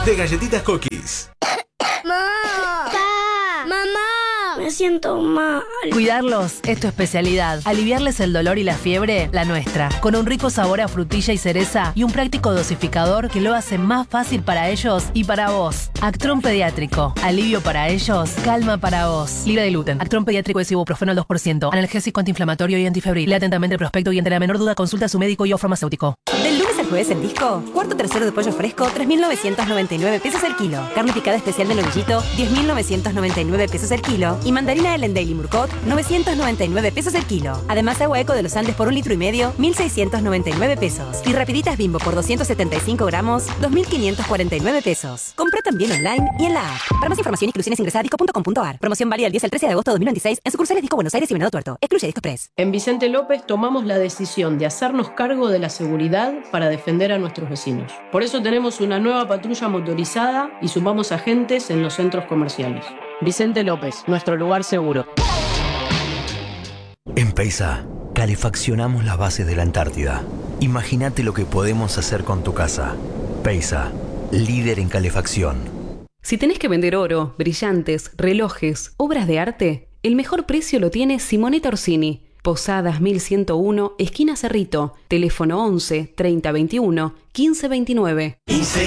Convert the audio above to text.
de galletitas Cookies. ¡Mamá! Me siento mal. Cuidarlos es tu especialidad. Aliviarles el dolor y la fiebre, la nuestra. Con un rico sabor a frutilla y cereza y un práctico dosificador que lo hace más fácil para ellos y para vos. Actron Pediátrico. Alivio para ellos, calma para vos. Libre de gluten. Actron Pediátrico es ibuprofeno al 2%. Analgésico antiinflamatorio y antifebril. Lea atentamente el prospecto y ante la menor duda consulta a su médico y o farmacéutico. Del lunes al jueves en Disco, cuarto tercero de pollo fresco, 3.999 pesos el kilo. Carne picada especial de novillito, 10.999 pesos el kilo. Y mandarina Ellen Daily Murcot, 999 pesos el kilo. Además, agua Eco de los Andes por 1,5 litros, 1.699 pesos. Y rapiditas Bimbo por 275 gramos, 2.549 pesos. Compra también online y en la app. Para más información y exclusiones ingresa a disco.com.ar. Promoción válida del 10 al 13 de agosto de 2026 en sucursales Disco Buenos Aires y Venado Tuerto. Excluye Disco Express. En Vicente López tomamos la decisión de hacernos cargo de la seguridad para defender a nuestros vecinos. Por eso tenemos una nueva patrulla motorizada y sumamos agentes en los centros comerciales. Vicente López, nuestro lugar seguro. En Peisa, calefaccionamos las bases de la Antártida. Imagínate lo que podemos hacer con tu casa. Peisa, líder en calefacción. Si tenés que vender oro, brillantes, relojes, obras de arte, el mejor precio lo tiene Simonetta Orsini. Posadas 1101, esquina Cerrito. Teléfono 11 30 21 15 29. Y